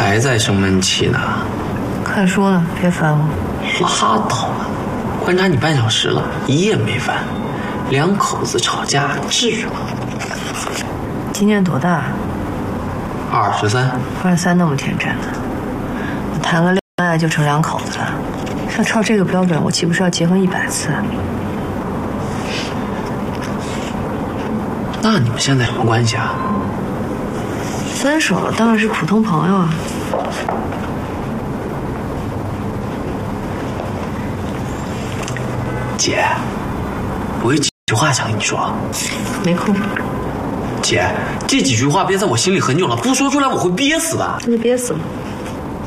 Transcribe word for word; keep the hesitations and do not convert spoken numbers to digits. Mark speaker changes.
Speaker 1: 还在生闷气呢？
Speaker 2: 看书呢，别烦我。
Speaker 1: 拉倒吧，观察你半小时了，一夜没翻。两口子吵架，至于吗？
Speaker 2: 今年多大？
Speaker 1: 二十三。
Speaker 2: 二十三那么天真呢？我谈个恋爱就成两口子了？要照这个标准，我岂不是要结婚一百次？
Speaker 1: 那你们现在什么关系啊？
Speaker 2: 分手了，当然是普通朋友啊。
Speaker 1: 姐，我有几句话想跟你说。
Speaker 2: 没空。
Speaker 1: 姐，这几句话憋在我心里很久了，不说出来我会憋死的。
Speaker 2: 那就憋死了。